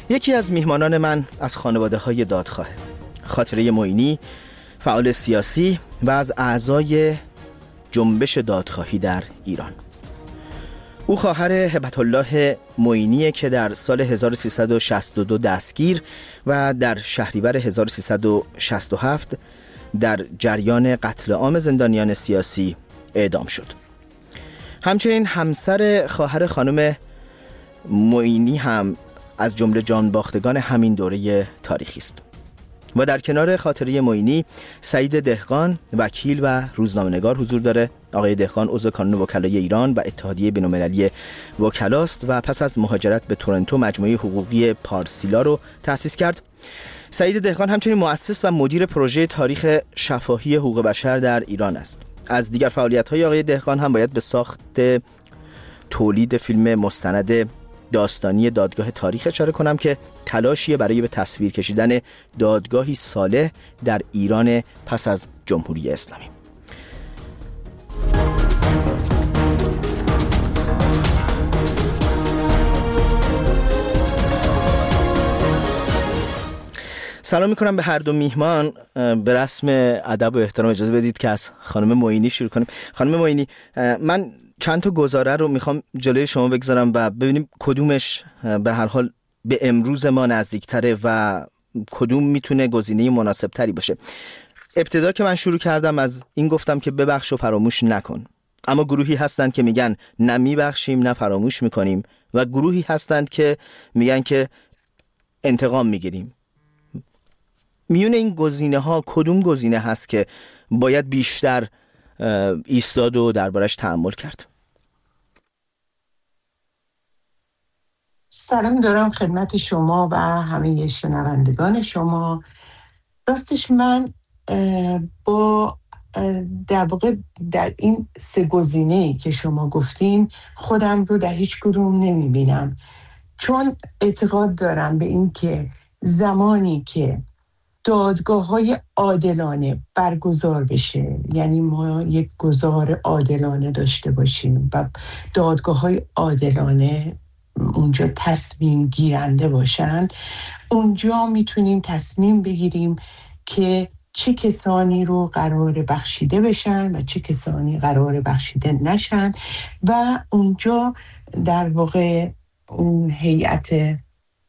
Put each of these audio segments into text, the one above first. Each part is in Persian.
یکی از میهمانان من از خانواده‌های دادخواه، خاطره معینی، فعال سیاسی و از اعضای جنبش دادخواهی در ایران. او خواهر هبت الله معینی که در سال 1362 دستگیر و در شهریور 1367 در جریان قتل عام زندانیان سیاسی اعدام شد. همچنین همسر خواهر خانم معینی هم از جمله جانباختگان همین دوره تاریخی است. و در کنار خاطره معینی سعید دهقان وکیل و روزنامه‌نگار حضور داره. آقای دهقان عضو کانون وکلای ایران و اتحادیه بین‌المللی وکلاست و پس از مهاجرت به تورنتو مجموعه حقوقی پارسیلا رو تأسیس کرد. سعید دهقان همچنین مؤسس و مدیر پروژه تاریخ شفاهی حقوق بشر در ایران است. از دیگر فعالیت‌های آقای دهقان هم باید به ساخت تولید فیلم مستند داستانی دادگاه تاریخ اشاره کنم که تلاشیه برای به تصویر کشیدن دادگاهی صالح در ایران پس از جمهوری اسلامی. سلام میکنم به هر دو میهمان. به رسم ادب و احترام اجازه بدید که از خانم معینی شروع کنیم. خانم معینی، من چند تا گزاره رو میخوام جلوی شما بگذارم و ببینیم کدومش به هر حال به امروز ما نزدیکتره و کدوم میتونه گزینه مناسب تری باشه. ابتدا که من شروع کردم از این گفتم که ببخش و فراموش نکن، اما گروهی هستند که میگن نه میبخشیم نه فراموش میکنیم و گروهی هستند که میگن که انتقام میگیریم. میون این گزینه ها کدوم گزینه هست که باید بیشتر ایستاد و دربارش تأمل کرد؟ سلام دارم خدمت شما و همه شنوندگان شما. راستش من با در واقع در این سه گزینه‌ای که شما گفتین خودم رو در هیچ کدوم نمیبینم، چون اعتقاد دارم به این که زمانی که دادگاه‌های عادلانه برگزار بشه، یعنی ما یک گزار عادلانه داشته باشیم و دادگاه‌های عادلانه اونجا تصمیم گیرنده باشن، اونجا میتونیم تصمیم بگیریم که چه کسانی رو قرار بخشیده بشن و چه کسانی قرار بخشیده نشن و اونجا در واقع اون هیئت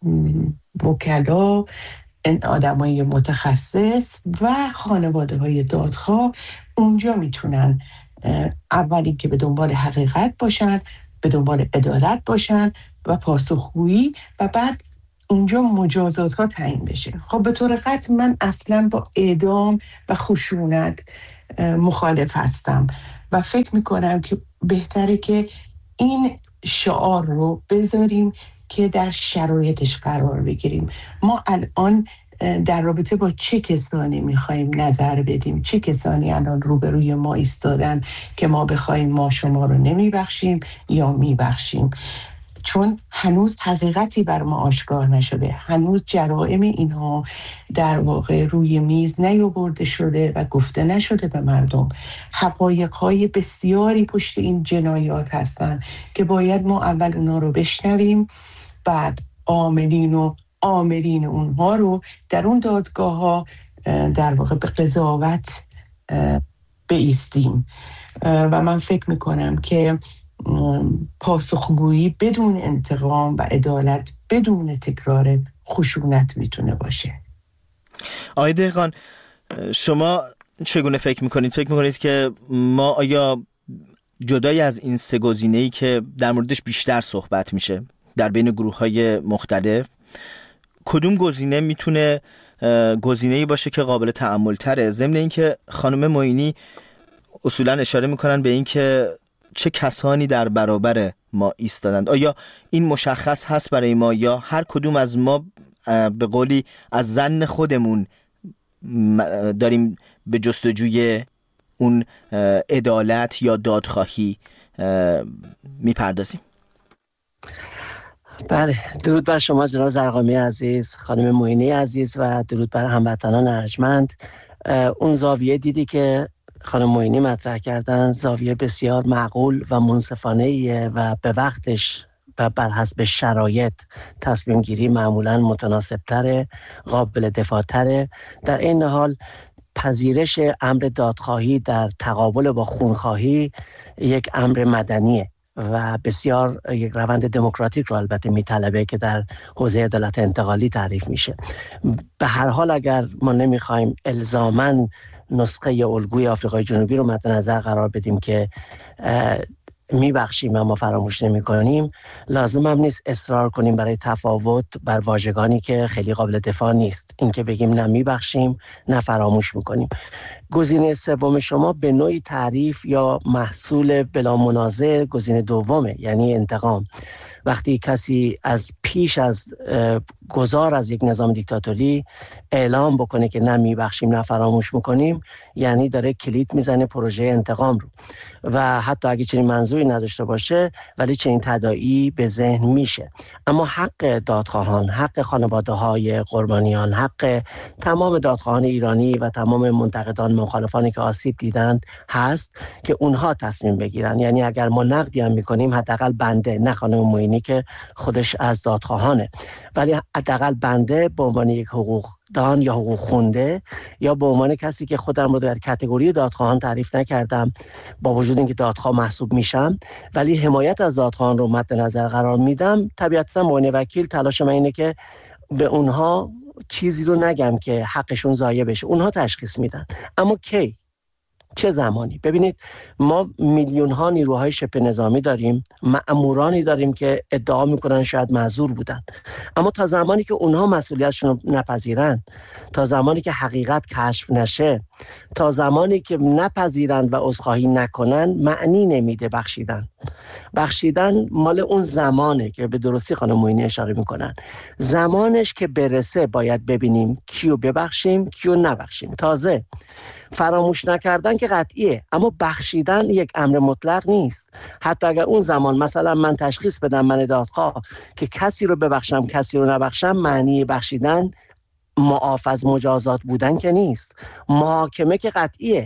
وکلا، آدمای متخصص و خانواده‌های دادخواه اونجا میتونن اولی که به دنبال حقیقت باشن، به دنبال عدالت باشن و پاسخگویی و بعد اونجا مجازات ها تعیین بشه. خب به طور قطع من اصلا با اعدام و خشونت مخالف هستم و فکر میکنم که بهتره که این شعار رو بذاریم که در شرایطش قرار بگیریم. ما الان در رابطه با چه کسانی میخوایم نظر بدیم، چه کسانی الان روبروی ما ایستادن که ما بخوایم ما شما رو نمیبخشیم یا میبخشیم، چون هنوز حقیقتی بر ما آشکار نشده، هنوز جرائم اینها در واقع روی میز نیاورده شده و گفته نشده به مردم. حقایق‌های بسیاری پشت این جنایات هستن که باید ما اول اونا رو بشنویم، بعد عاملین اونها رو در اون دادگاه ها در واقع به قضاوت بایستیم. و من فکر میکنم که پاسخگویی بدون انتقام و عدالت بدون تکرار خشونت میتونه باشه. آقای دهقان، شما چگونه فکر میکنید؟ فکر میکنید که ما آیا جدای از این سه گزینه‌ای که در موردش بیشتر صحبت میشه در بین گروه‌های مختلف، کدوم گزینه میتونه گزینه‌ای باشه که قابل تأمل تره؟ ضمن اینکه خانم معینی اصولا اشاره میکنن به این که چه کسانی در برابر ما ایستادند. آیا این مشخص هست برای ما یا هر کدوم از ما به قولی از ظن خودمون داریم به جستجوی اون عدالت یا دادخواهی میپردازیم؟ بله، درود بر شما جناب زرقامی عزیز، خانم معینی عزیز و درود بر هموطنان ارجمند. اون زاویه دیدی که خانم معینی مطرح کردن زاویه بسیار معقول و منصفانه‌ایه و به و بر حسب شرایط تصمیم گیری معمولاً متناسب تره، قابل دفاع تره. در این حال پذیرش امر دادخواهی در تقابل با خونخواهی یک امر مدنیه و بسیار یک روند دموکراتیک رو البته میطلبه که در حوزه عدالت انتقالی تعریف میشه. به هر حال اگر ما نمیخوایم الزاماً نسخه الگوی آفریقای جنوبی رو مد نظر قرار بدیم که میبخشیم اما فراموش نمی کنیم، لازم هم نیست اصرار کنیم برای تفاوت بر واژگانی که خیلی قابل دفاع نیست. این که بگیم نه میبخشیم نه فراموش میکنیم. گزینه سوم شما به نوعی تعریف یا محصول بلا منازع گزینه دومه، یعنی انتقام. وقتی کسی از پیش از گذار از یک نظام دیکتاتوری اعلام بکنه که نه میبخشیم نه فراموش میکنیم، یعنی داره کلید میزنه پروژه انتقام رو و حتی اگه چنین منظوری نداشته باشه ولی چنین تداعی به ذهن میشه. اما حق دادخواهان، حق خانواده های قربانیان، حق تمام دادخواهان ایرانی و تمام منتقدان مخالفانی که آسیب دیدند هست که اونها تصمیم بگیرن. یعنی اگر ما نقدی هم میکنیم حداقل بنده، نه خانم معینی که خودش از دادخواهانه، ولی حداقل بنده به عنوان یک حقوق دان یا حقوق خونده یا به عنوان کسی که خودم رو در کاتگوری دادخواهان تعریف نکردم با وجود اینکه دادخواه محسوب میشم ولی حمایت از دادخواهان رو مد نظر قرار میدم، طبیعتا به عنوان وکیل تلاش من اینه که به اونها چیزی رو نگم که حقشون ضایع بشه. اونها تشخیص میدن. اما کی؟ چه زمانی؟ ببینید ما میلیون ها نیروهای شبه نظامی داریم، مأمورانی داریم که ادعا میکنن شاید معذور بودن، اما تا زمانی که اونها مسئولیتشون رو نپذیرن، تا زمانی که حقیقت کشف نشه، تا زمانی که نپذیرند و عذرخواهی نکنن، معنی نمیده بخشیدن مال اون زمانه که به درستی خانم معینی اشاره میکنن. زمانش که برسه باید ببینیم کیو ببخشیم کیو نبخشیم. تازه فراموش نکردن که قطعیه، اما بخشیدن یک امر مطلق نیست. حتی اگر اون زمان مثلا من تشخیص بدم من دادخواه که کسی رو ببخشم کسی رو نبخشم، معنی بخشیدن معاف از مجازات بودن که نیست. محاکمه که قطعیه،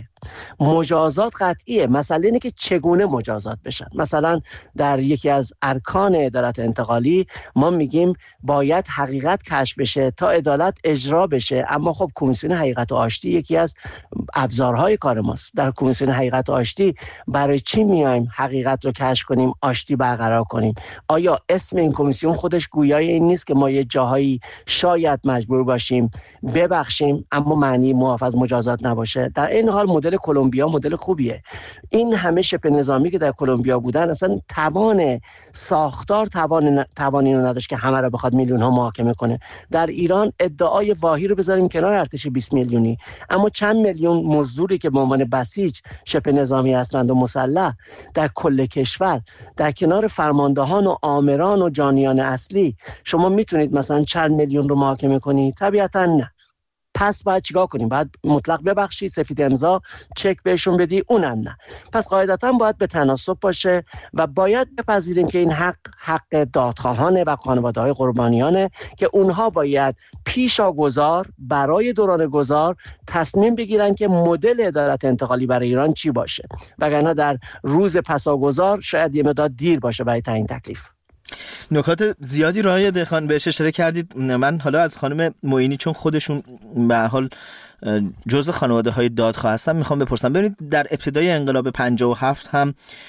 مجازات قطعیه. مسئله اینه که چگونه مجازات بشن. مثلا در یکی از ارکان عدالت انتقالی ما میگیم باید حقیقت کشف بشه تا عدالت اجرا بشه، اما خب کمیسیون حقیقت و آشتی یکی از ابزارهای کار ماست. در کمیسیون حقیقت و آشتی برای چی میایم حقیقت رو کشف کنیم، آشتی برقرار کنیم؟ آیا اسم این کمیسیون خودش گویای این نیست که ما یه جاهایی شاید مجبور باشیم ببخشیم اما معنی معاف از مجازات نباشه؟ در این حال مدل کلمبیا مدل خوبیه. این همه شبه نظامی که در کلمبیا بودن اصلا توان ساختار توانی رو نداشت که همه رو بخواد میلیون ها محاکمه کنه. در ایران ادعای واهی رو بذاریم کنار ارتش 20 میلیونی، اما چند میلیون مزدوری که به عنوان بسیج شبه نظامی هستند و مسلح در کل کشور، در کنار فرماندهان و آمران و جانیان اصلی، شما میتونید مثلا چند میلیون رو محاکمه کنید؟ طبیعتا نه. پس باید چیکار کنیم؟ باید مطلق ببخشی، سفید امضا، چک بهشون بدی؟ اونم نه. پس قاعدتا باید به تناسب باشه و باید بپذیریم که این حق دادخواهانه و خانواده‌های قربانیانه که اونها باید پیشاگذار برای دوران گذار تصمیم بگیرن که مدل عدالت انتقالی برای ایران چی باشه، وگرنه در روز پساگذار شاید یه مقدار دیر باشه برای تعیین تکلیف. نکات زیادی رو آقای دهخان بهش اشاره کردید. من حالا از خانم معینی چون خودشون به هر حال جزء خانواده های دادخواه هستن میخوام بپرسم. ببینید در ابتدای انقلاب 57 هم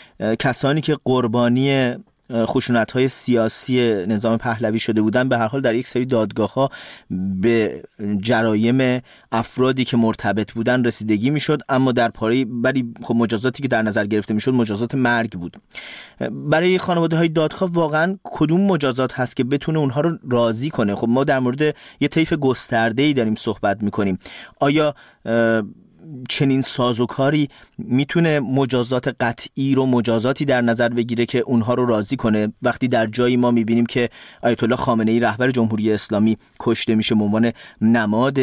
کسانی که قربانی خشونت‌های سیاسی نظام پهلوی شده بودن به هر حال در یک سری دادگاه‌ها به جرایم افرادی که مرتبط بودن رسیدگی میشد، اما در پاره ولی خب مجازاتی که در نظر گرفته میشد مجازات مرگ بود. برای خانواده‌های دادخواه واقعا کدوم مجازات هست که بتونه اونها رو راضی کنه؟ خب ما در مورد یه طیف گسترده‌ای داریم صحبت می‌کنیم. آیا چنین سازوکاری میتونه مجازات قطعی رو مجازاتی در نظر بگیره که اونها رو راضی کنه؟ وقتی در جایی ما میبینیم که آیت الله خامنه‌ای رهبر جمهوری اسلامی کشته میشه به عنوان نماد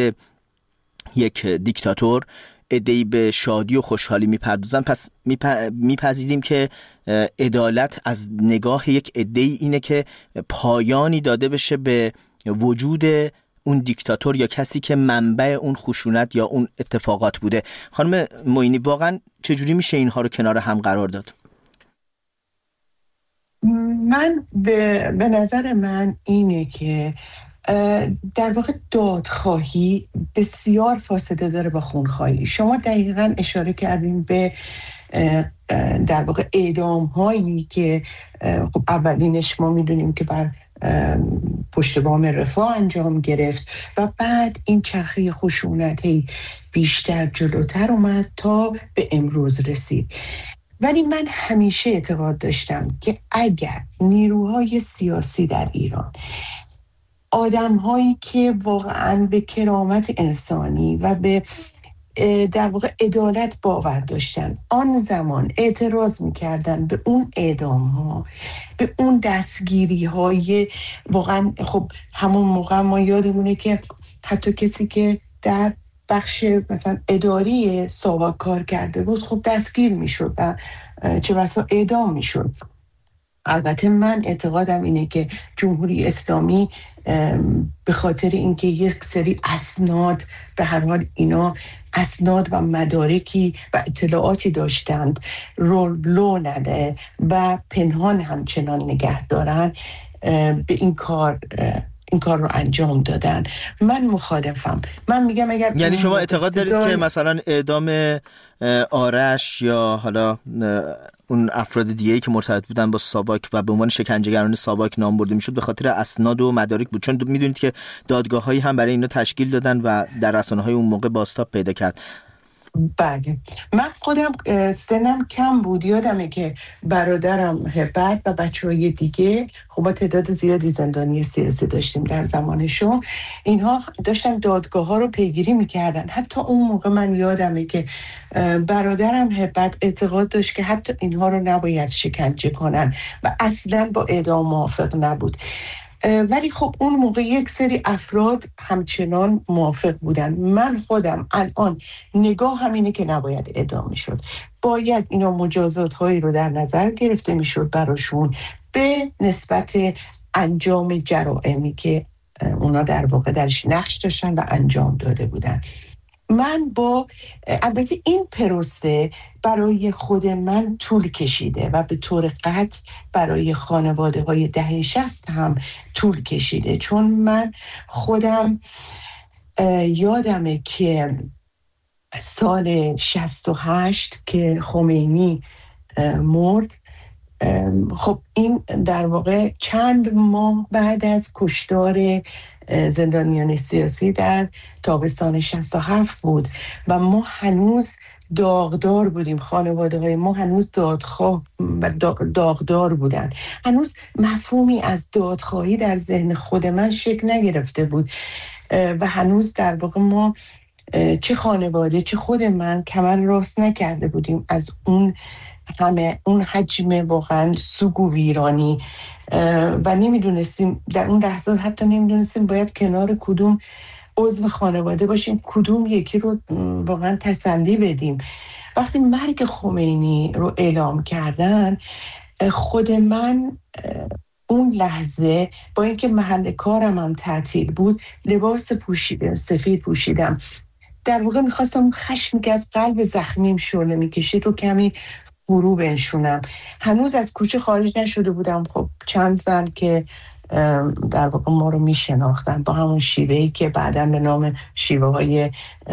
یک دیکتاتور، عده‌ای به شادی و خوشحالی میپردازن، پس میپذیریم که عدالت از نگاه یک عده‌ای اینه که پایانی داده بشه به وجود اون دیکتاتور یا کسی که منبع اون خشونت یا اون اتفاقات بوده. خانم معینی واقعا چجوری میشه اینها رو کنار هم قرار داد؟ من به نظر من اینه که در واقع دادخواهی بسیار فاصله داره با خونخواهی. شما دقیقاً اشاره کردین به در واقع اعدام هایی که خب اولینش ما میدونیم که بر پشت بام رفاه انجام گرفت و بعد این چرخه خشونت بیشتر جلوتر اومد تا به امروز رسید. ولی من همیشه اعتقاد داشتم که اگر نیروهای سیاسی در ایران، آدم‌هایی که واقعاً به کرامت انسانی و به در واقع عدالت باور داشتن، آن زمان اعتراض می‌کردن به اون اعدام‌ها، به اون دستگیری‌های، واقعاً خب همون موقع ما یادمونه که حتی کسی که در بخش مثلا اداری ساواک کار کرده بود خب دستگیر میشد و چه بسا اعدام میشد. البته من اعتقادم اینه که جمهوری اسلامی به خاطر اینکه یک سری اسناد، به هر حال اینا اسناد و مدارکی و اطلاعاتی داشتند، لو نده و پنهان همچنان نگه دارن، به این کار رو انجام دادن. من مخالفم. من میگم اگر یعنی شما اعتقاد دارید که مثلا اعدام آرش یا حالا اون افراد دیگه‌ای که مرتبط بودن با ساواک و به عنوان شکنجهگران ساواک نام برده میشد به خاطر اسناد و مدارک بود؟ چون میدونید که دادگاه‌هایی هم برای اینا تشکیل دادن و در رسانه‌های اون موقع بازتاب پیدا کرد. بله، من خودم سنم کم بود، یادمه که برادرم هبت و بچه‌های دیگه خب تعداد زیادی زندانی سیاسی داشتیم در زمانشون، اینها داشتن دادگاه ها رو پیگیری میکردن. حتی اون موقع من یادمه که برادرم هبت اعتقاد داشت که حتی اینها رو نباید شکنجه کنن و اصلا با اعدام موافق نبود. ولی خب اون موقع یک سری افراد همچنان موافق بودن. من خودم الان نگاه همینه که نباید اعدام میشد، باید اینا مجازات هایی رو در نظر گرفته میشد براشون به نسبت انجام جرائمی که اونا در واقع درش نقش داشتن و انجام داده بودن. من با البته این پروسه برای خود من طول کشیده و به طور قطع برای خانواده های دهه 60 هم طول کشیده، چون من خودم یادمه که سال 68 که خمینی مرد، خب این در واقع چند ماه بعد از کشتار زندانیان سیاسی در تابستان 67 بود و ما هنوز داغدار بودیم، خانواده های ما هنوز دادخواه و داغدار بودن، هنوز مفهومی از دادخواهی در ذهن خود من شکل نگرفته بود و هنوز در واقع ما چه خانواده چه خود من کمر راست نکرده بودیم از اون حجم واقعا سوگ و ویرانی و نمیدونستیم در اون لحظات، حتی نمیدونستیم باید کنار کدوم عضو خانواده باشیم، کدوم یکی رو واقعا تسلی بدیم. وقتی مرگ خمینی رو اعلام کردن، خود من اون لحظه با اینکه محل کارم هم تعطیل بود لباس سفید پوشیدم. در واقع میخواستم خشمی که از قلب زخمیم شعله میکشید رو کمی فرو بنشونم. هنوز از کوچه خارج نشده بودم. خب چند زن که در واقع ما رو میشناختن با همون شیوهی که بعداً به نام شیوه های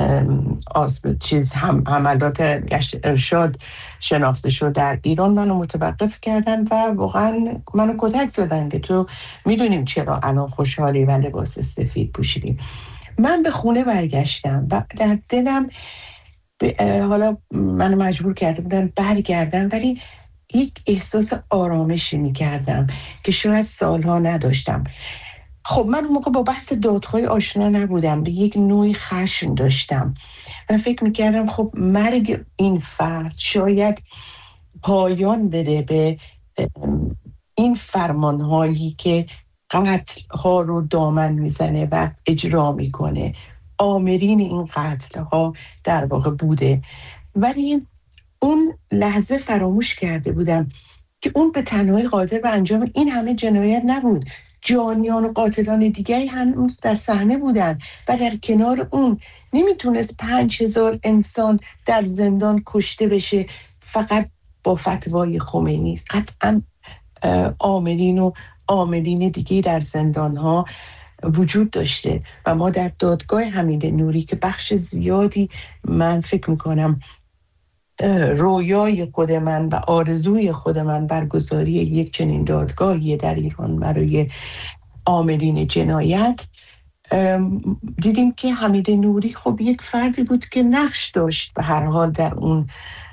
حملات ارشاد شناخته شد در ایران، منو متوقف کردن و واقعا منو کتک زدن که تو میدونیم چرا الان خوشحالی و لباس سفید پوشیدیم. من به خونه برگشتم و در دلم حالا منو مجبور کرده بودن برگردم، ولی یک احساس آرامشی می‌کردم که شاید سالها نداشتم. خب من اون موقع با بحث دادخواهی آشنا نبودم، به یک نوعی خشم داشتم و فکر می‌کردم خب مرگ این فرد شاید پایان بده به این فرمان‌هایی که قتل‌ها رو دامن میزنه و اجرا میکنه. آمرین این قتل‌ها در واقع بوده، ولی اون لحظه فراموش کرده بودم که اون به تنهایی قادر به انجام این همه جنایت نبود. جانیان و قاتلان دیگری هنوز در صحنه بودن و در کنار اون نمیتونست 5000 انسان در زندان کشته بشه فقط با فتوای خمینی. قطعا عاملین دیگه در زندان‌ها وجود داشته و ما در دادگاه حمید نوری که بخش زیادی من فکر میکنم رویای خود من و آرزوی خود من برگزاری یک چنین دادگاهی در ایران برای عاملین جنایت، دیدیم که حمید نوری خب یک فردی بود که نقش داشت به هر حال در اون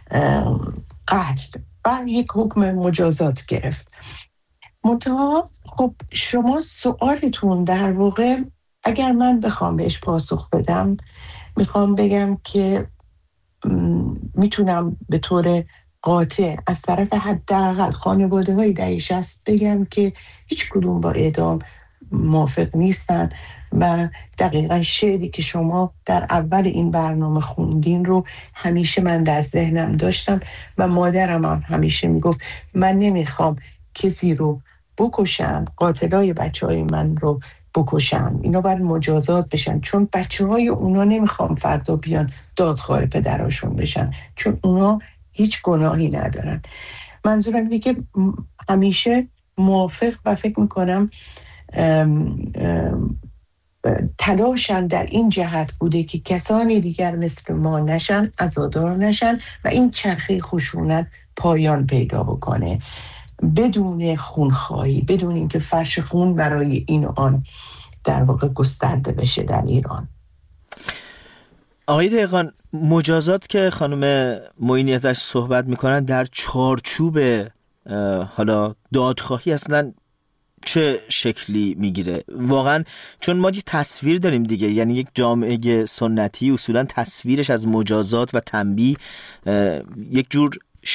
قتل و یک حکم مجازات گرفت. منتها خب شما سوالتون در واقع اگر من بخوام بهش پاسخ بدم، میخوام بگم که میتونم به طور قاطع از طرف حداقل خانواده‌های دهه 60 بگم که هیچ کدوم با اعدام موافق نیستن و دقیقا شعری که شما در اول این برنامه خوندین رو همیشه من در ذهنم داشتم و مادرم هم همیشه میگفت من نمیخوام کسی رو بکشن، قاتلای بچه‌های من رو بکشن، اینا باید مجازات بشن، چون بچه‌های اونا نمیخوام فردا بیان دادخواه پدراشون بشن، چون اونا هیچ گناهی ندارن. منظورم اینه که همیشه موافق و فکر میکنم تلاشم در این جهت بوده که کسانی دیگر مثل ما نشن، عزادار نشن و این چرخه خشونت پایان پیدا بکنه بدون خونخواهی، بدون اینکه فرش خون برای این و آن در واقع گسترده بشه در ایران. آقای دهقان، مجازات که خانم معینی ازش صحبت میکنن در چارچوب حالا دادخواهی اصلا چه شکلی میگیره واقعا؟ چون ما یه تصویر داریم دیگه، یعنی یک جامعه سنتی اصولا تصویرش از مجازات و تنبیه یک جور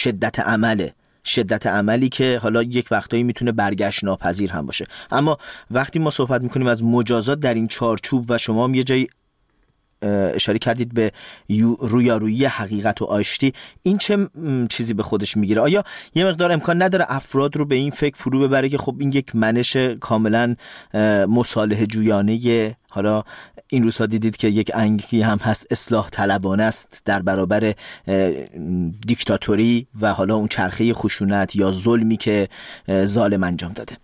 شدت عملی که حالا یک وقتایی میتونه برگشت ناپذیر هم باشه. اما وقتی ما صحبت میکنیم از مجازات در این چارچوب و شما هم یه جایی اشاره کردید به رویارویی حقیقت و آشتی، این چه چیزی به خودش میگیره؟ آیا یه مقدار امکان نداره افراد رو به این فکر فرو ببره که خب این یک منش کاملا مصالحه جویانه، حالا این روزها دیدید که یک انگی هم هست اصلاح طلبانه است در برابر دیکتاتوری و حالا اون چرخه خشونت یا ظلمی که ظالم انجام داده؟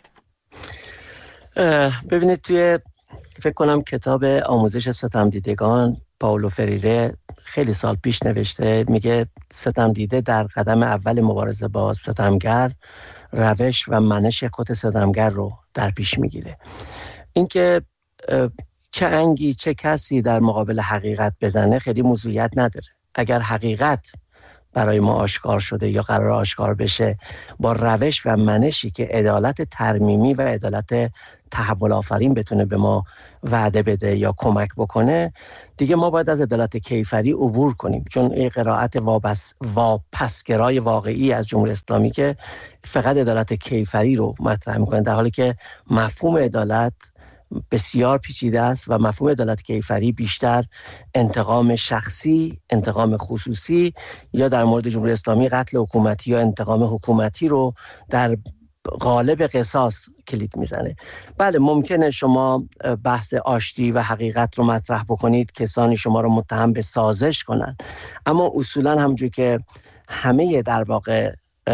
ببینید توی فکر کنم کتاب آموزش ستمدیدگان پائولو فریره خیلی سال پیش نوشته، میگه ستمدیده در قدم اول مبارزه با ستمگر روش و منش خود ستمگر رو در پیش میگیره. اینکه چه انگی چه کسی در مقابل حقیقت بزنه خیلی موضوعیت نداره. اگر حقیقت برای ما آشکار شده یا قرار آشکار بشه با روش و منشی که عدالت ترمیمی و عدالت تحول آفرین بتونه به ما وعده بده یا کمک بکنه، دیگه ما باید از عدالت کیفری عبور کنیم، چون این قرائت واپسگرای واقعی از جمهوری اسلامی که فقط عدالت کیفری رو مطرح میکنه، در حالی که مفهوم عدالت بسیار پیچیده است و مفهوم عدالت کیفری بیشتر انتقام شخصی، انتقام خصوصی یا در مورد جمهوری اسلامی قتل حکومتی یا انتقام حکومتی رو در قالب قصاص کلید میزنه. بله ممکنه شما بحث آشتی و حقیقت رو مطرح بکنید، کسانی شما رو متهم به سازش کنن، اما اصولا همونجور که همه در واقع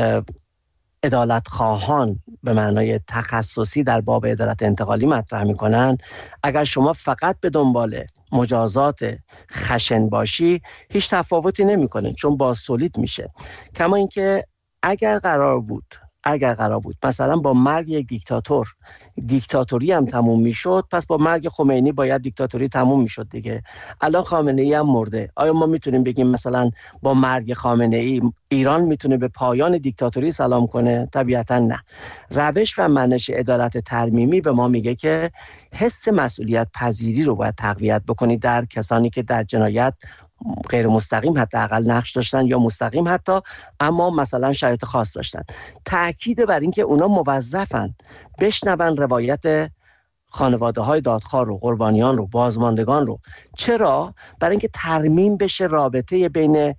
عدالت خواهان به معنای تخصصی در باب عدالت انتقالی مطرح میکنن، اگر شما فقط به دنبال مجازات خشن باشی هیچ تفاوتی نمیکنه، چون بازتولید میشه. کما اینکه اگر قرار بود مثلا با مرگ یک دیکتاتوری هم تموم میشد، پس با مرگ خمینی باید دیکتاتوری تموم میشد دیگه. الان خامنه ای هم مرده، آیا ما میتونیم بگیم مثلا با مرگ خامنه ای ایران میتونه به پایان دیکتاتوری سلام کنه؟ طبیعتا نه. روش و منش عدالت ترمیمی به ما میگه که حس مسئولیت پذیری رو باید تقویت بکنید در کسانی که در جنایت غیر مستقیم حداقل نقش داشتن یا مستقیم حتی، اما مثلا شرایط خاص داشتن. تأکید بر این که اونا موظفن بشنون روایت خانواده های دادخواه رو، قربانیان رو، بازماندگان رو. چرا؟ برای اینکه ترمیم بشه رابطه بین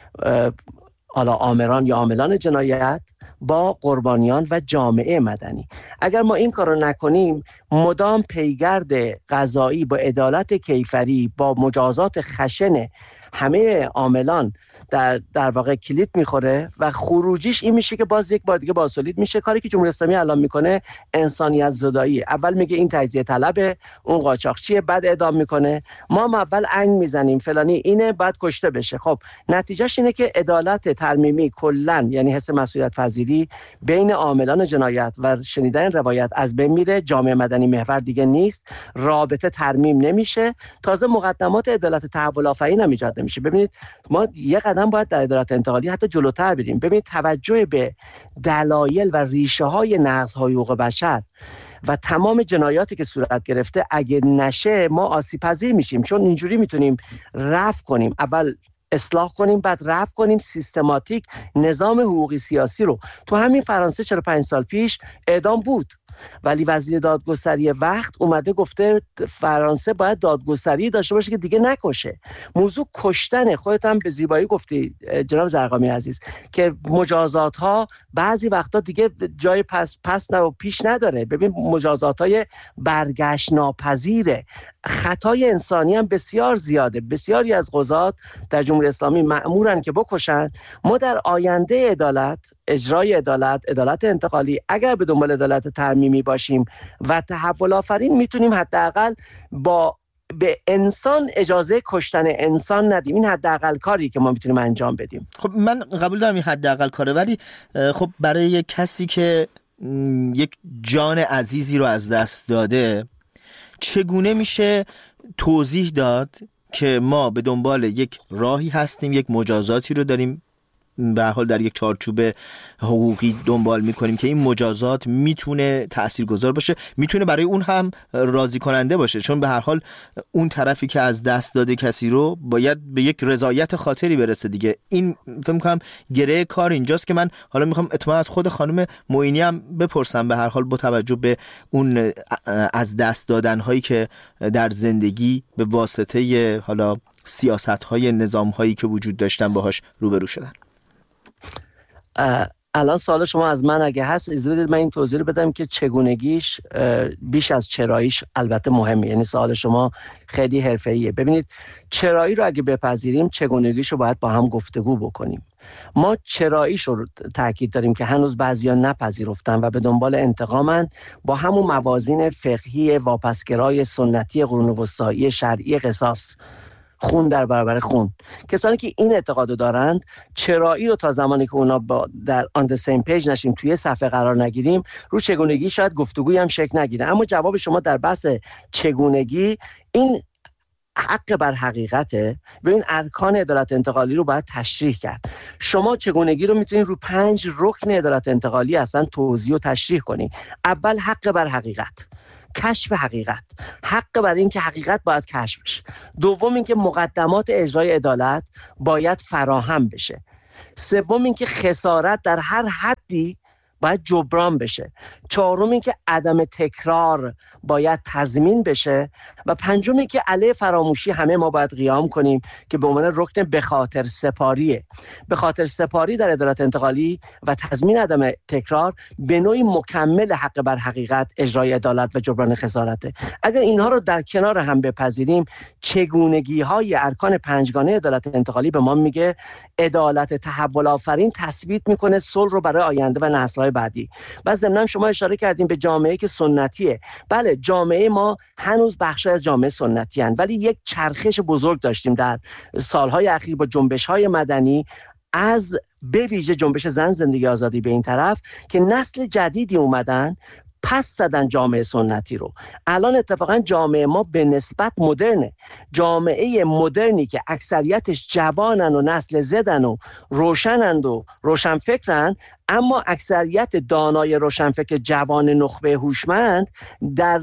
حالا آمران یا عاملان جنایت با قربانیان و جامعه مدنی. اگر ما این کار رو نکنیم، مدام پیگرد قضایی با عدالت کیفری، با مجازات خشن همه عاملان در واقع کلید میخوره و خروجیش این میشه که باز یک بار دیگه بازتولید میشه. کاری که جمهوری اسلامی الان میکنه انسانیت زدایی. اول میگه این تجزیه طلبه، اون قاچاقچیه، بعد اعدام میکنه. ما اول انگ میزنیم فلانی اینه، بعد کشته بشه. خب نتیجهش اینه که عدالت ترمیمی کلا، یعنی حس مسئولیت پذیری بین عاملان جنایت و شنیدن روایت از بین میره. جامعه مدنی محور دیگه نیست، رابطه ترمیم نمیشه، تازه مقدمات عدالت تحول آفرین هم ایجاد نمیشه. ببینید ما یک قدم باید در عدالت انتقالی حتی جلوتر بریم. ببینید توجه به دلایل و ریشه های نقض‌های حقوق بشر و تمام جنایاتی که صورت گرفته اگه نشه ما آسیب پذیر میشیم، چون اینجوری میتونیم رفع کنیم، اول اصلاح کنیم بعد رفع کنیم سیستماتیک نظام حقوقی سیاسی رو. تو همین فرانسه 45 سال پیش اعدام بود، ولی وزیر دادگستری وقت اومده گفته فرانسه باید دادگستری داشته باشه که دیگه نکشه. موضوع کشتن. خودت هم به زیبایی گفتی جناب زرقامی عزیز که مجازات ها بعضی وقتا دیگه جای پس و پیش نداره. ببین مجازات های برگشت ناپذیره. خطای انسانی هم بسیار زیاده. بسیاری از قضات در جمهوری اسلامی مأمورن که بکشن. ما در آینده عدالت، اجرای عدالت انتقالی، اگر به دنبال عدالت ترمیمی باشیم و تحول آفرین، میتونیم حداقل به انسان اجازه کشتن انسان ندیم. این حداقل کاری که ما میتونیم انجام بدیم. خب من قبول دارم این حداقل کاره، ولی خب برای کسی که یک جان عزیزی رو از دست داده چگونه میشه توضیح داد که ما به دنبال یک راهی هستیم، یک مجازاتی رو داریم به هر حال در یک چارچوب حقوقی دنبال میکنیم که این مجازات میتونه تاثیرگذار باشه، میتونه برای اون هم راضی کننده باشه، چون به هر حال اون طرفی که از دست داده کسی رو باید به یک رضایت خاطری برسه دیگه. این فکر می‌کنم گره کار اینجاست که من حالا میخوام اطمینان از خود خانم معینی هم بپرسم، به هر حال با توجه به اون از دست دادن هایی که در زندگی به واسطه حالا سیاست های نظام هایی که وجود داشتن باهاش روبرو شدن. الان سوال شما از من اگه هست اجازه بدید من این توضیح رو بدم که چگونگیش بیش از چراییش البته مهمه. یعنی سوال شما خیلی حرفه‌ایه. ببینید چرایی رو اگه بپذیریم چگونگیش رو باید با هم گفتگو بکنیم. ما چراییش رو تاکید داریم که هنوز بعضیا نپذیرفتن و به دنبال انتقامن با همون موازین فقهی واپسگرای سنتی قرون وسطایی شرعی قصاص، خون در برابر خون. کسانی که این اعتقادو دارند چرایی رو تا زمانی که اونا در آن د سیم پیج نشیم، توی صفحه قرار نگیریم، رو چگونگی شاید گفتگویی هم شکل نگیره. اما جواب شما در بحث چگونگی این حق بر حقیقته. ببین ارکان عدالت انتقالی رو باید تشریح کرد. شما چگونگی رو میتونید رو 5 رکن عدالت انتقالی اصلا توضیح و تشریح کنی. اول حق بر حقیقت، کشف حقیقت، حق بر این که حقیقت باید کشف بشه. دوم این که مقدمات اجرای عدالت باید فراهم بشه. سوم این که خسارت در هر حدی باید جبران بشه. چهارم این که عدم تکرار باید تضمین بشه و پنجم این که علیه فراموشی همه ما باید قیام کنیم که به عنوان رکن به خاطر سپاریه. به خاطر سپاری در عدالت انتقالی و تضمین عدم تکرار به نوعی مکمل حق بر حقیقت، اجرای عدالت و جبران خسارته. اگر اینها رو در کنار هم بپذیریم، چگونگی های ارکان پنجگانه عدالت انتقالی به ما میگه عدالت تحول آفرین تثبیت میکنه صلح رو برای آینده و نسل‌های بعدی. و ضمن شما اشاره کردیم به جامعه که سنتیه. بله، جامعه ما هنوز بخشی از جامعه سنتی هستند، ولی یک چرخش بزرگ داشتیم در سالهای اخیر با جنبش‌های مدنی، از به ویژه جنبش زن زندگی آزادی به این طرف که نسل جدیدی اومدن پس زدن جامعه سنتی رو. الان اتفاقا جامعه ما به نسبت مدرنه. جامعه مدرنی که اکثریتش جوانن و نسل زدن و روشنند و روشنفکرن، اما اکثریت دانای روشنفکر جوان نخبه هوشمند در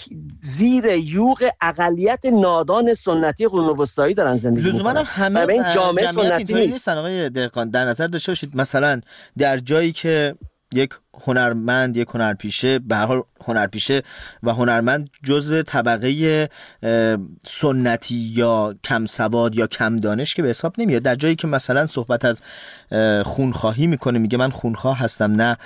زیر یوغ اقلیت نادان سنتی قرون وسطایی دارن زندگی میکنن. لزوما همه این جامعه سنتی نیستن. آقای دهقان در نظر داشته باشید مثلا در جایی که یک هنرمند، یک هنرپیشه به هر حال هنرپیشه و هنرمند جزو طبقه سنتی یا کم سواد یا کم دانش که به حساب نمیاد. در جایی که مثلا صحبت از خونخواهی میکنه، میگه من خونخواه هستم نه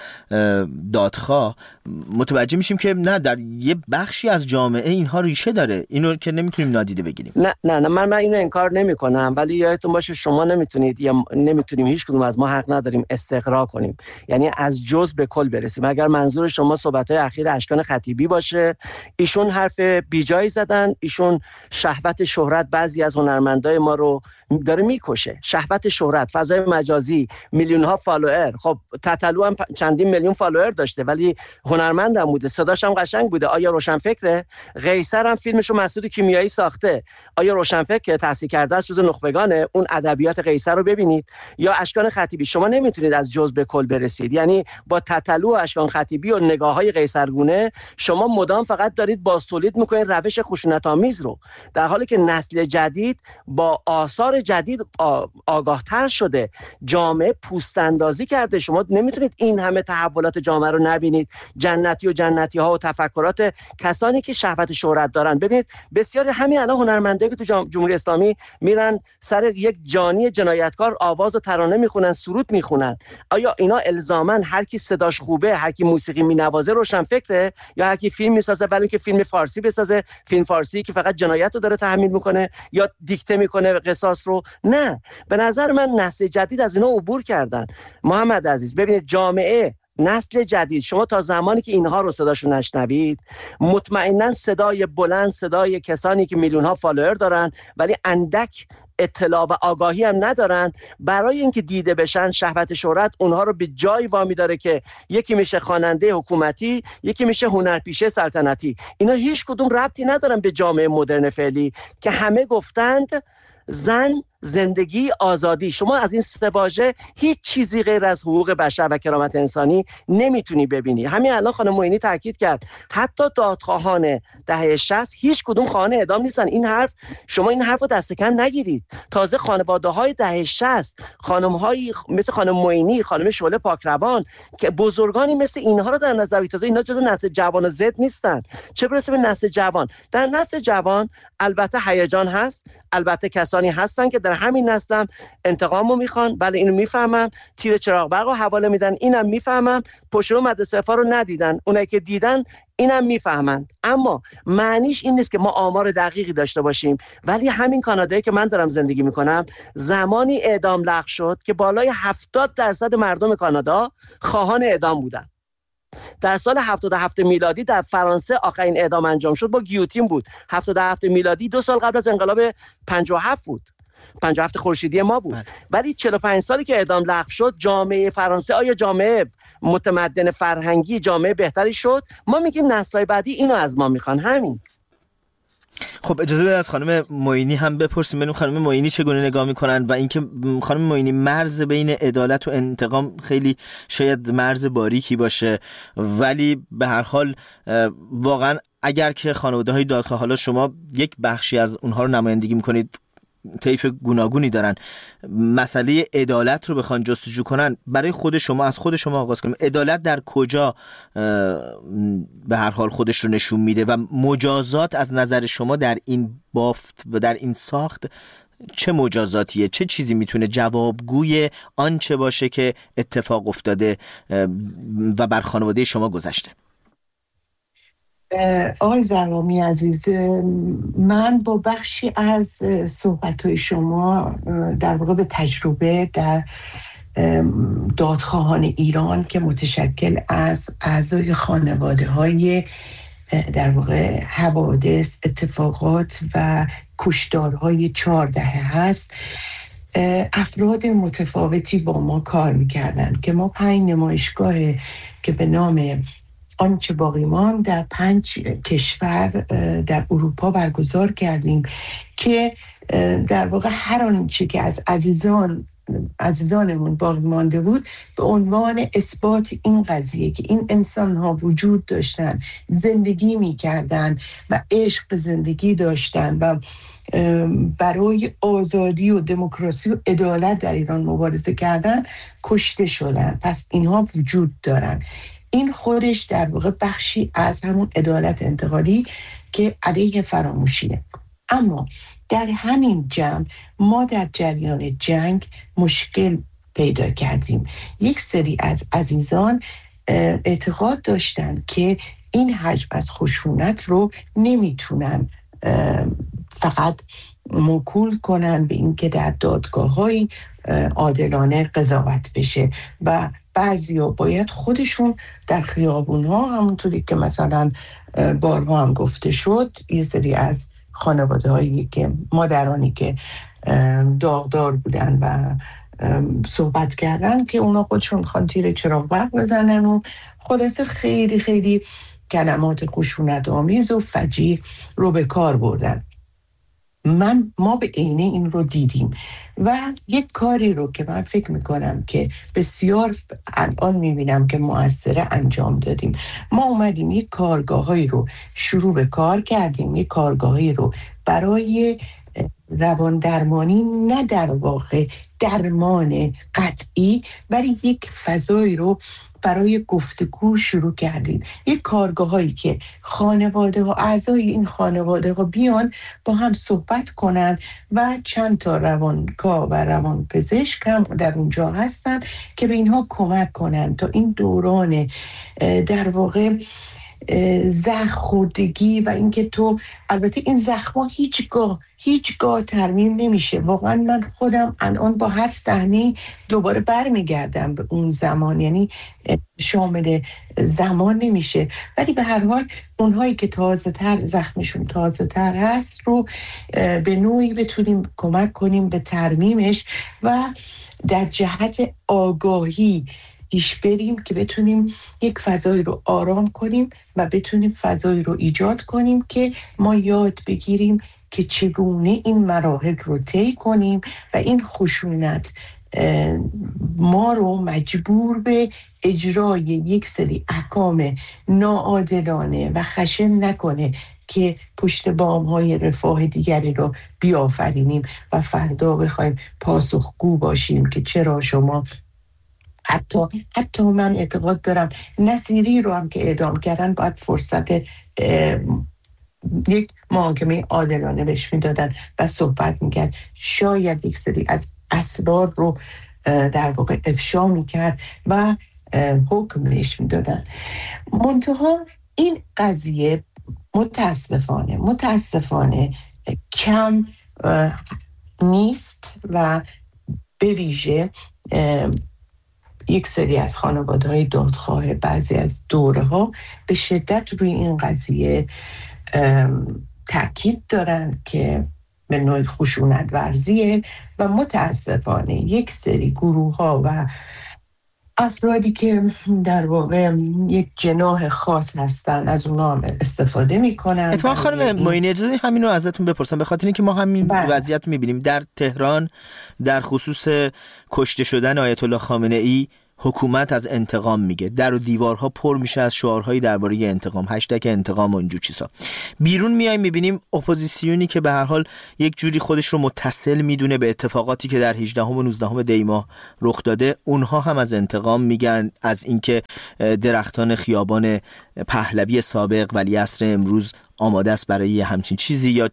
دادخواه، متوجه میشیم که نه، در یه بخشی از جامعه اینها ریشه داره، اینو که نمیتونیم نادیده بگیریم. نه من اینو انکار نمیکنم، ولی یادتون باشه شما نمیتونید یا نمیتونیم، هیچ کدوم از ما حق نداریم استقرا کنیم، یعنی از جزء به کل برسیم. اگر منظور شما صحبت‌های اخیر اشکان خطیبی باشه، ایشون حرف بیجایی زدن، ایشون شهوت شهرت بعضی از هنرمندای ما رو داره میکشه. شهوت شهرت، فضای مجازی، میلیون ها فالوور. خب تتلو هم چندین میلیون فالوور داشته ولی هنرمندم بوده، صداش هم قشنگ بوده. آیا روشنفکره؟ قیصر هم فیلمشو مسعود کیمیایی ساخته. آیا روشنفکر تحصیل کرده است، جزو نخبگانه؟ اون ادبیات قیصر رو ببینید. یا اشکان خطیبی، شما نمیتونید از جزء به کل برسید، یعنی با تتلو اشکان خطیبی و نگاه‌های قیصرگونه شما مدام فقط دارید باستولید میکنید روش خشونت‌آمیز رو، در حالی که نسل جدید با آثار جدید آگاهتر شده، جامعه پوست اندازی کرده. شما نمیتونید این همه تحولات جامعه رو نبینید، جنتی و جنتی ها و تفکرات کسانی که شهوت شهرت دارن. ببینید بسیاری همین الان هنرمندایی که تو جمهوری اسلامی میرن سر یک جانی جنایتکار آواز و ترانه میخونن، سرود میخونن، آیا اینا الزاما هر کی صداش خوبه، هر کی موسیقی مینوازه روشن فکره، یا هر کی فیلم میسازه ولی که فیلم فارسی بسازه، فیلم فارسی که فقط جنایت رو داره تحمیل میکنه یا دیکته میکنه قصاص رو؟ نه، به نظر من نسل جدید از اینا عبور کردن. محمد عزیز ببینید، جامعه نسل جدید، شما تا زمانی که اینها رو صداشون نشنوید، مطمئنا صدای بلند، صدای کسانی که میلیون ها فالوور دارن ولی اندک اطلاع و آگاهی هم ندارن، برای اینکه دیده بشن، شهوت شهرت اونها رو به جای وامی داره که یکی میشه خواننده حکومتی، یکی میشه هنرپیشه سلطنتی. اینا هیچ کدوم ربطی ندارن به جامعه مدرن فعلی که همه گفتند زن، زندگی، آزادی. شما از این سه واژه هیچ چیزی غیر از حقوق بشر و کرامت انسانی نمیتونی ببینی. همین الان خانم معینی تاکید کرد حتی دادخواهان دهه 60 هیچ کدوم خواهان اعدام نیستن. این حرف، شما این حرف رو دست کم نگیرید. تازه خانواده‌های دهه 60، خانم‌هایی مثل خانم معینی، خانم شعله پاکروان که بزرگانی مثل اینها رو در نظر بگیرید، تازه اینا جزو نسل جوان و زد نیستن، چه برسه به نسل جوان. در نسل جوان البته هیجان هست، البته کسانی هستن که در همین نسلم انتقامو میخوان، بله اینو میفهمم، تیر چراغ برقو حواله میدن، اینم میفهمم، پشتو مدرسه فا رو ندیدن، اونایی که دیدن اینم میفهمند. اما معنیش این نیست که ما آمار دقیقی داشته باشیم. ولی همین کانادایی که من دارم زندگی میکنم، زمانی اعدام لغو شد که بالای 70% مردم کانادا خواهان اعدام بودن. در سال 77 میلادی در فرانسه آخرین اعدام انجام شد با گیوتین بود. 77 میلادی 2 سال قبل از انقلاب 57 بود، 57 خورشیدی ما بود. ولی 45 سالی که اعدام لغو شد، جامعه فرانسه آیا جامعه متمدن فرهنگی، جامعه بهتری شد؟ ما میگیم نسل‌های بعدی اینو از ما میخوان. همین. خب اجازه بدید از خانم معینی هم بپرسیم ببینیم خانم معینی چگونه نگاه میکنن و اینکه خانم معینی مرز بین عدالت و انتقام خیلی شاید مرز باریکی باشه، ولی به هر حال واقعا اگر که خانواده‌های دادخواه، حالا شما یک بخشی از اونها رو نمایندگی میکنید، طیف گوناگونی دارن، مسئله عدالت رو بخوان جستجو کنن، برای خود شما، از خود شما آغاز کنیم، عدالت در کجا به هر حال خودش رو نشون میده و مجازات از نظر شما در این بافت و در این ساخت چه مجازاتیه؟ چه چیزی میتونه جوابگوی آنچه باشه که اتفاق افتاده و بر خانواده شما گذشته؟ آقای زرامی عزیز، من با بخشی از صحبت‌های شما در واقع به تجربه در دادخواهان ایران که متشکل از اعضای خانواده‌های در واقع حوادث، اتفاقات و کشتارهای 14 هست، افراد متفاوتی با ما کار می‌کردن که ما 5 نمایشگاه که به نام آنچه باقی ماند در 5 کشور در اروپا برگزار کردیم که در واقع هر آنچه که از عزیزانمون باقی مانده بود به عنوان اثبات این قضیه که این انسان‌ها وجود داشتن، زندگی می‌کردن و عشق به زندگی داشتن و برای آزادی و دموکراسی و عدالت در ایران مبارزه کردن، کشته شدن. پس اینها وجود دارن. این خودش در واقع بخشی از همون عدالت انتقالی که علیه فراموشیه. اما در همین جمع ما در جریان جنگ مشکل پیدا کردیم. یک سری از عزیزان اعتقاد داشتن که این حجم از خشونت رو نمیتونن فقط موکول کنن به اینکه در دادگاه‌های عادلانه قضاوت بشه و بعضیا باید خودشون در خیابون‌ها، همونطوری که مثلا بارها هم گفته شد، یه سری از خانواده‌هایی که مادرانی که داغدار بودن و صحبت کردن که اونا خودشون میخوان تیر چراغ برق بزنن و خلاصه خیلی خیلی کلمات خشونت آمیز و فجیع رو به کار بردن. ما به عینه این رو دیدیم و یک کاری رو که من فکر میکنم که بسیار الان میبینم که مؤثره انجام دادیم. ما اومدیم یک کارگاهایی رو شروع به کار کردیم، یک کارگاهایی رو برای روان درمانی، نه در واقع درمان قطعی، ولی یک فضایی رو برای گفتگو شروع کردیم. یک کارگاهایی که خانواده و اعضای این خانواده ها بیان با هم صحبت کنن و چند تا روانکاو و روانپزشک هم در اونجا هستن که به اینها کمک کنن تا این دوران در واقع زخم خوردگی و اینکه تو، البته این زخم‌ها هیچگاه ترمیم نمیشه. واقعا من خودم الان با هر صحنه دوباره برمیگردم به اون زمان، یعنی شامل زمان نمیشه، ولی به هر حال اونهایی که زخمشون تازه تر هست رو به نوعی بتونیم کمک کنیم به ترمیمش و در جهت آگاهی پیش بریم که بتونیم یک فضایی رو آرام کنیم و بتونیم فضایی رو ایجاد کنیم که ما یاد بگیریم که چگونه این مراحل رو طی کنیم و این خشونت ما رو مجبور به اجرای یک سری احکام ناعادلانه و خشن نکنه که پشت بام‌های رفاه دیگری رو بیافرینیم و فردا بخوایم پاسخگو باشیم که چرا شما. حتی من اعتقاد دارم نصیری رو هم که اعدام کردن باید فرصت یک محاکمه عادلانه بهش میدادن و صحبت میکرد، شاید یک سری از اسرار رو در واقع افشا میکرد و حکم بهش میدادن. منتها این قضیه متاسفانه کم نیست و به ویژه یک سری از خانواده‌های دادخواه بعضی از دوره‌ها به شدت روی این قضیه تاکید دارن که به نوعی خشونت ورزیه و متاسفانه یک سری گروه‌ها و افرادی که در واقع یک جناح خاص هستن از اونا هم استفاده میکنن. اتفاقا خانم معینی اجازه همین رو ازتون بپرسم، به خاطر اینکه ما همین وضعیت رو میبینیم در تهران در خصوص کشته شدن آیت الله خامنه ای. حکومت از انتقام میگه، در و دیوارها پر میشه از شعارهای درباره انتقام، هشتگ انتقام و اینجور چیزا. بیرون میایم میبینیم اپوزیسیونی که به هر حال یک جوری خودش رو متصل میدونه به اتفاقاتی که در 18 و 19 دی ماه رخ داده، اونها هم از انتقام میگن، از اینکه درختان خیابان پهلوی سابق ولیعصر امروز آماده است برای همچین چیزی، یا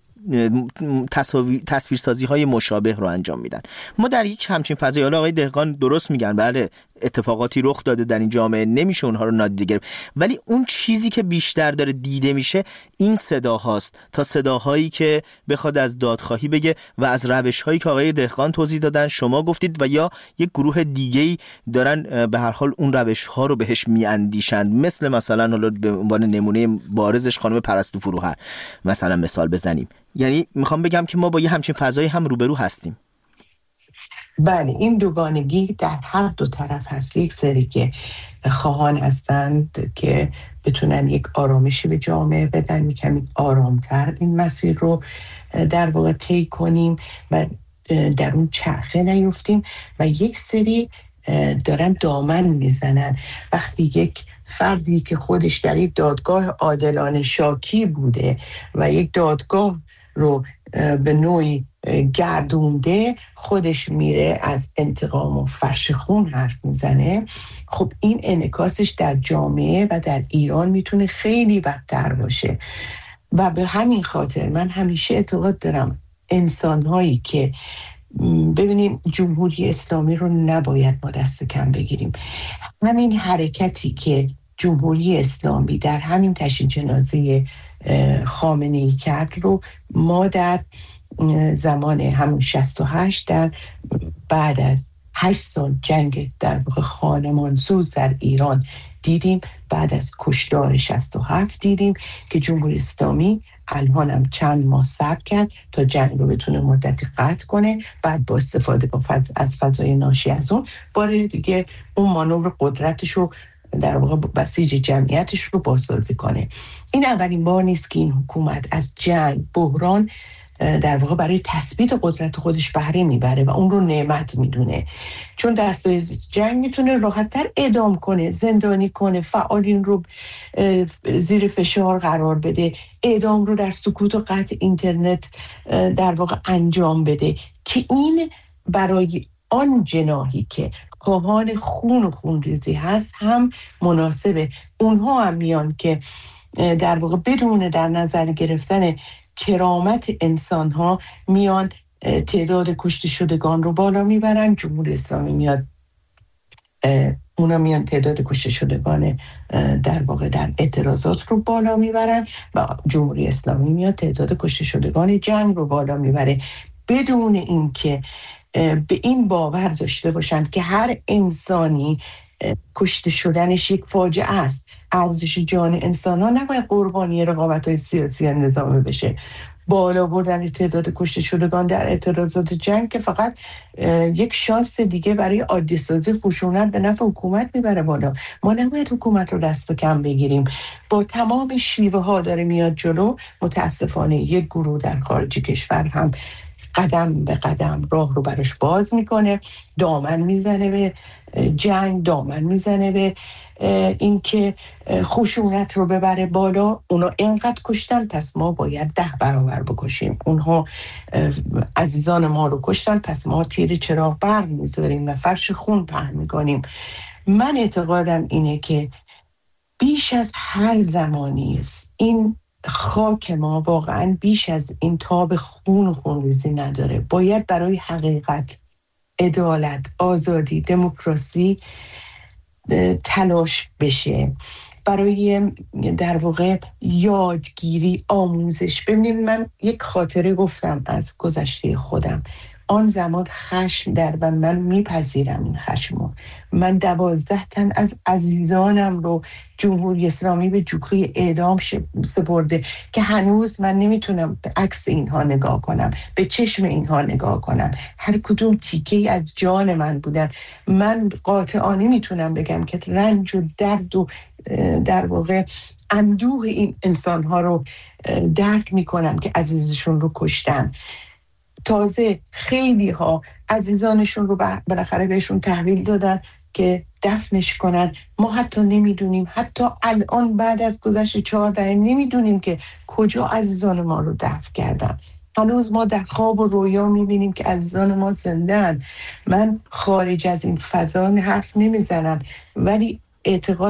تصویرسازی های مشابه رو انجام میدن. ما در یک همچین فضایی، حالا آقای دهقان درست میگن، بله اتفاقاتی رخ داده در این جامعه، نمیشه اونها رو نادیده گرفت، ولی اون چیزی که بیشتر داره دیده میشه این صداهاست تا صداهایی که بخواد از دادخواهی بگه و از روش‌هایی که آقای دهقان توضیح دادن، شما گفتید، و یا یک گروه دیگه‌ای دارن به هر حال اون روش‌ها رو بهش میاندیشند، مثلا حالا به عنوان نمونه بارزش خانم پرستو فروهر مثلا مثال بزنیم. یعنی میخوام بگم که ما با یه همچین فضایی هم روبرو هستیم. بله، این دوگانگی در هر دو طرف هست. یک سری که خواهان هستند که بتونن یک آرامشی به جامعه بدن، کمی آرامتر این مسیر رو در واقع طی کنیم و در اون چرخه نیفتیم، و یک سری دارن دامن میزنن. وقتی یک فردی که خودش در یک دادگاه عادلانه شاکی بوده و یک دادگاه رو به نوعی گردونده خودش میره از انتقام و فرش خون حرف میزنه، خب این انعکاسش در جامعه و در ایران میتونه خیلی بدتر باشه. و به همین خاطر من همیشه اعتقاد دارم انسانهایی که ببینیم جمهوری اسلامی رو نباید ما دست کم بگیریم. همین حرکتی که جمهوری اسلامی در همین تشییع جنازه خامنه‌ای کرد رو ما در زمان همون 68 در بعد از 8 سال جنگ در واقع خانمانسوز در ایران دیدیم، بعد از کشتار 67 دیدیم که جمهوری اسلامی الان هم چند ماه صبر کرد تا جنگ رو بتونه مدتی قطع کنه، بعد با استفاده از فضای ناشی از اون باره دیگه اون مانور قدرتش رو در واقع بسیج جمعیتش رو بازسازی کنه. این اولین بار نیست که این حکومت از جنگ، بحران در واقع برای تثبیت قدرت خودش بهره میبره و اون رو نعمت میدونه، چون در صورت جنگ میتونه راحت‌تر اعدام کنه، زندانی کنه، فعالین رو زیر فشار قرار بده، اعدام رو در سکوت و قطع اینترنت در واقع انجام بده که این برای آن جناحی که خواهان خون و خونریزی هست هم مناسبه. اونها هم میان که در واقع بدون در نظر گرفتن کرامت انسان ها میان تعداد کشته شدگان رو بالا میبرن. جمهوری اسلامی میاد اونا میان تعداد کشته شدگان در واقع در اعتراضات رو بالا میبرن و جمهوری اسلامی میاد تعداد کشته شدگان جنگ رو بالا میبره، بدون اینکه به این باور داشته باشند که هر انسانی کشته شدنش یک فاجعه است. ارزش جان انسان ها نباید قربانی رقابت‌های سیاسی نظامی بشه. بالا بردن تعداد کشته شدگان در اعتراضات جنگ که فقط یک شانس دیگه برای عادی سازی خشونت به نفع حکومت میبره بالا. ما نباید حکومت رو دست کم بگیریم، با تمام شیوه ها داره میاد جلو. متاسفانه یک گروه در خارج کشور هم قدم به قدم راه رو براش باز میکنه، دامن میزنه به جنگ، دامن میزنه به این که خشونت رو ببره بالا. اونا اینقدر کشتن پس ما باید 10 برابر بکشیم. اونها عزیزان ما رو کشتن پس ما تیر چراغ برق میذاریم و فرش خون پهن میکنیم. من اعتقادم اینه که بیش از هر زمانی است این خاک ما واقعا بیش از این تاب خون و خونریزی نداره. باید برای حقیقت، عدالت، آزادی، دموکراسی تلاش بشه، برای در واقع یادگیری، آموزش. ببینید من یک خاطره گفتم از گذشته خودم. آن زمان خشم در و من میپذیرم این خشمو. من 12 تن از عزیزانم رو جمهوری اسلامی به جوخه اعدام سپرده که هنوز من نمیتونم به عکس اینها نگاه کنم، به چشم اینها نگاه کنم. هر کدوم تیکه‌ای از جان من بودن. من قاطعانه میتونم بگم که رنج و درد و در واقع اندوه این انسانها رو درک میکنم که عزیزشون رو کشتن. تازه خیلی ها عزیزانشون رو بالاخره بهشون تحویل دادن که دفنش کنن. ما حتی نمیدونیم، حتی الان بعد از گذشت 4 دهه نمیدونیم که کجا عزیزان ما رو دفن کردن. هنوز ما در خواب و رویا میبینیم که عزیزان ما زنده‌اند. من خارج از این فضا حرف نمیزنم، ولی اعتقاد